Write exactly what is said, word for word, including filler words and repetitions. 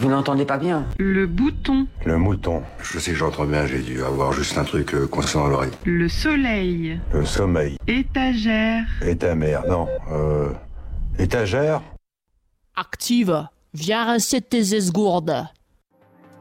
Vous n'entendez pas bien. Le bouton. Le mouton. Je sais que j'entends bien, j'ai dû avoir juste un truc euh, coincé dans l'oreille. Le soleil. Le sommeil. Étagère. Et ta mère, non. Euh... Étagère. Active. Viens recette tes esgourdes.